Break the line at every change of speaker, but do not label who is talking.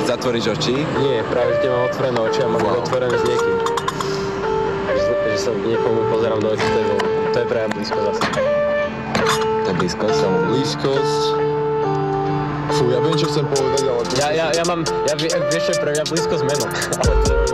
Zatvoríš oči?
Nie, práve že mám otvorené oči a mám otvorené s niekým. Že sa niekomu pozerám do očí, to je práve blízko zase.
To je blízkosť?
Blízkosť. Fú, ja viem, čo chcem povedať, ale...
Ja vieš čo, pre mňa blízko s menom, ale to je